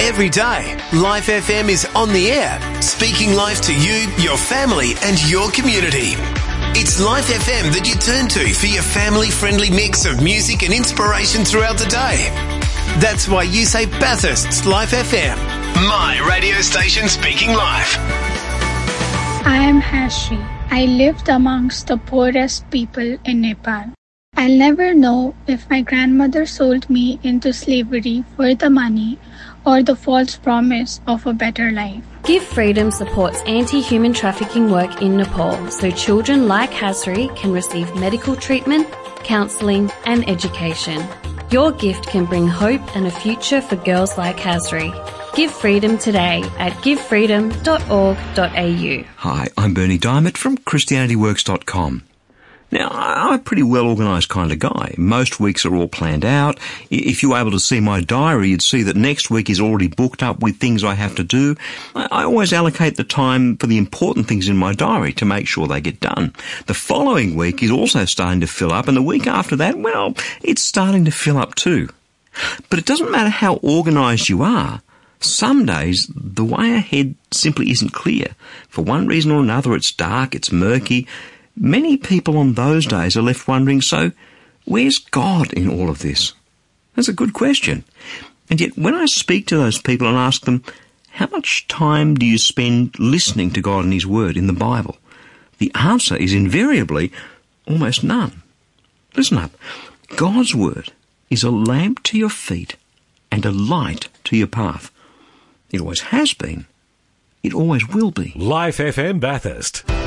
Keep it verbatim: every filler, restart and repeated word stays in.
Every day, Life F M is on the air, speaking life to you, your family and your community. It's Life F M that you turn to for your family-friendly mix of music and inspiration throughout the day. That's why you say Bathurst's Life F M, my radio station speaking life. I am Hashri. I lived amongst the poorest people in Nepal. I'll never know if my grandmother sold me into slavery for the money or the false promise of a better life. Give Freedom supports anti-human trafficking work in Nepal so children like Hasri can receive medical treatment, counselling and education. Your gift can bring hope and a future for girls like Hasri. Give Freedom today at give freedom dot org dot a u. Hi, I'm Bernie Diamond from Christianity Works dot com. Now, I'm a pretty well-organised kind of guy. Most weeks are all planned out. If you were able to see my diary, you'd see that next week is already booked up with things I have to do. I always allocate the time for the important things in my diary to make sure they get done. The following week is also starting to fill up, and the week after that, well, it's starting to fill up too. But it doesn't matter how organised you are. Some days, the way ahead simply isn't clear. For one reason or another, it's dark, it's murky. Many people on those days are left wondering, so where's God in all of this? That's a good question. And yet when I speak to those people and ask them, how much time do you spend listening to God and His Word in the Bible? The answer is invariably almost none. Listen up. God's Word is a lamp to your feet and a light to your path. It always has been. It always will be. Life F M Bathurst.